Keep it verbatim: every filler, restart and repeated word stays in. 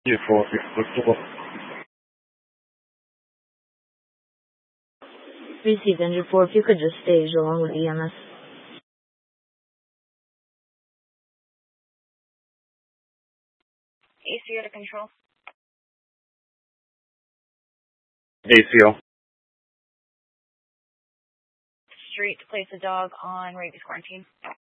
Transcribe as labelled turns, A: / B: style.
A: Yeah, four, four.
B: Received engine four, if you could just stage along with E M S.
C: A C O to control.
A: A C O.
C: Street to place a dog on rabies quarantine.